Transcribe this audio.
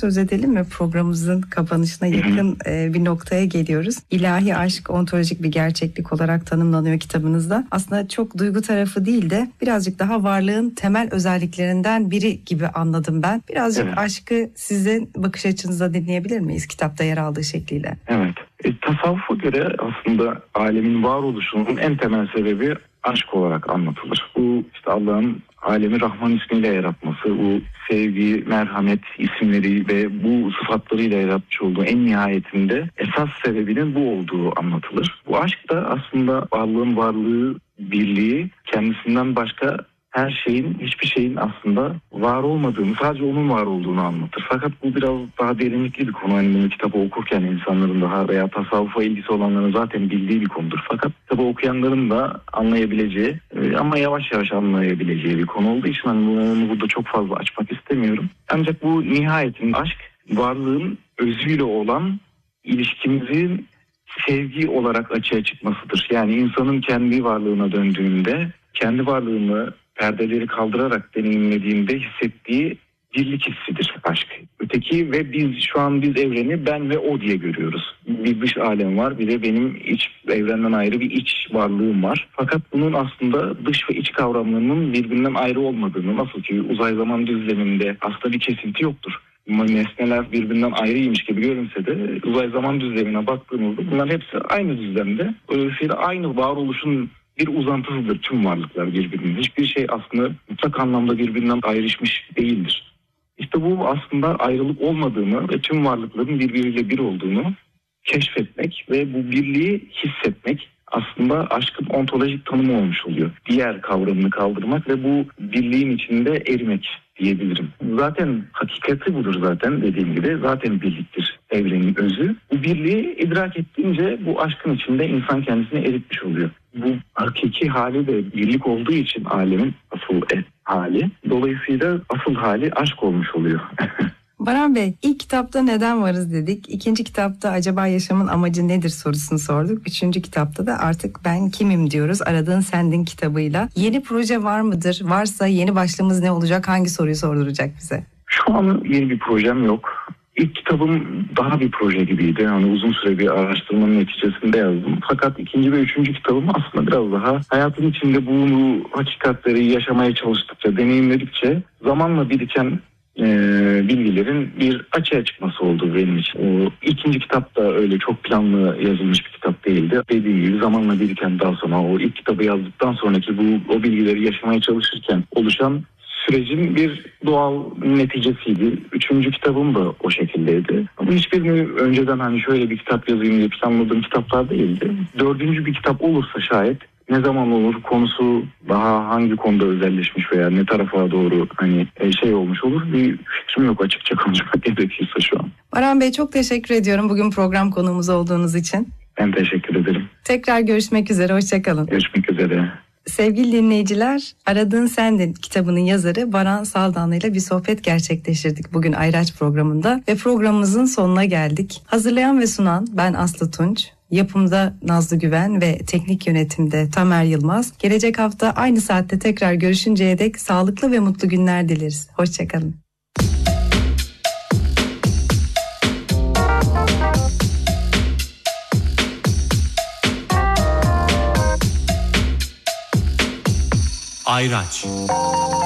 söz edelim mi? Programımızın kapanışına yakın bir noktaya geliyoruz. İlahi aşk ontolojik bir gerçeklik olarak tanımlanıyor kitabınızda. Aslında çok duygu tarafı değil de birazcık daha varlığın temel özelliklerinden biri gibi anladım ben. Birazcık aşkı sizin bakış açınızda dinleyebilir miyiz kitapta yer aldığı şekliyle? Evet. Tasavvufa göre aslında alemin varoluşunun en temel sebebi aşk olarak anlatılır. Bu işte Allah'ın alemi Rahman ismiyle yaratması, bu sevgi, merhamet isimleri ve bu sıfatlarıyla yaratmış olduğu en nihayetinde esas sebebinin bu olduğu anlatılır. Bu aşk da aslında varlığın varlığı, birliği, kendisinden başka her şeyin, hiçbir şeyin aslında var olmadığını, sadece onun var olduğunu anlatır. Fakat bu biraz daha derinlikli bir konu. Yani bunu kitabı okurken insanların daha veya tasavvufa ilgisi olanların zaten bildiği bir konudur. Fakat kitabı okuyanların da anlayabileceği ama yavaş yavaş anlayabileceği bir konu olduğu için bunu burada çok fazla açmak istemiyorum. Ancak bu nihayetin aşk, varlığın özüyle olan ilişkimizin sevgi olarak açığa çıkmasıdır. Yani insanın kendi varlığına döndüğünde, kendi varlığını perdeleri kaldırarak deneyimlediğinde hissettiği birlik hissidir aşk. Öteki ve biz evreni ben ve o diye görüyoruz. Bir dış alem var, bir de benim iç evrenden ayrı bir iç varlığım var. Fakat bunun aslında dış ve iç kavramlarının birbirinden ayrı olmadığını, nasıl ki uzay zaman düzleminde aslında bir kesinti yoktur. Nesneler birbirinden ayrıymış gibi görünse de uzay zaman düzlemine baktığımızda bunların hepsi aynı düzlemde. Dolayısıyla aynı varoluşun bir uzantısıdır tüm varlıklar birbirinden. Hiçbir şey aslında mutlak anlamda birbirinden ayrışmış değildir. İşte bu aslında ayrılık olmadığını ve tüm varlıkların birbiriyle bir olduğunu keşfetmek ve bu birliği hissetmek aslında aşkın ontolojik tanımı olmuş oluyor. Diğer kavramını kaldırmak ve bu birliğin içinde erimek diyebilirim. Zaten hakikati budur zaten dediğim gibi. Zaten birliktir evrenin özü. Bu birliği idrak ettiğince bu aşkın içinde insan kendisini eritmiş oluyor. Bu hakiki hali de birlik olduğu için alemin asıl hali. Dolayısıyla asıl hali aşk olmuş oluyor. Baran Bey, ilk kitapta neden varız dedik. İkinci kitapta acaba yaşamın amacı nedir sorusunu sorduk. Üçüncü kitapta da artık ben kimim diyoruz. Aradığın Sendin kitabıyla. Yeni proje var mıdır? Varsa yeni başlığımız ne olacak? Hangi soruyu sorduracak bize? Şu an yeni bir projem yok. İlk kitabım daha bir proje gibiydi. Yani uzun süre bir araştırmanın neticesinde yazdım. Fakat ikinci ve üçüncü kitabım aslında biraz daha hayatın içinde bu hakikatleri yaşamaya çalıştıkça, deneyimledikçe zamanla biriken bilgilerin bir açığa çıkması oldu benim için. O ikinci kitap da öyle çok planlı yazılmış bir kitap değildi. Dediğim gibi zamanla biriken, daha sonra o ilk kitabı yazdıktan sonraki o bilgileri yaşamaya çalışırken oluşan sürecin bir doğal neticesiydi. Üçüncü kitabım da o şekildeydi. Ama hiçbirini önceden şöyle bir kitap yazayım diye planladığım kitaplar değildi. Dördüncü bir kitap olursa şayet ne zaman olur, konusu daha hangi konuda özelleşmiş veya ne tarafa doğru olmuş olur bir fikrim yok açıkça konuşmak gerekirse şu an. Baran Bey, çok teşekkür ediyorum bugün program konuğumuz olduğunuz için. Ben teşekkür ederim. Tekrar görüşmek üzere, hoşçakalın. Görüşmek üzere. Sevgili dinleyiciler, Aradığın Sendin kitabının yazarı Baran Saldanlı ile bir sohbet gerçekleştirdik bugün Ayraç programında ve programımızın sonuna geldik. Hazırlayan ve sunan ben Aslı Tunç, yapımda Nazlı Güven ve teknik yönetimde Tamer Yılmaz. Gelecek hafta aynı saatte tekrar görüşünceye dek sağlıklı ve mutlu günler dileriz. Hoşçakalın. Ayraç.